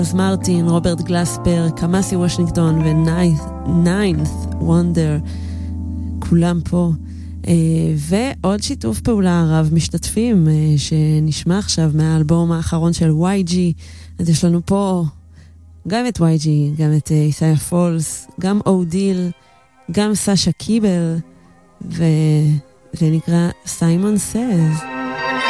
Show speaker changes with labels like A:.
A: מרטין, רוברט גלספר, קמאסי וושינגטון וניינת' וונדר, כולם פה. ועוד שיתוף פעולה רב משתתפים שנשמע עכשיו מהאלבום האחרון של YG. אז יש לנו פה גם את YG, גם את איסאיה פולס, גם אודיל, גם סאשה קיבל, זה נקרא סיימון סז.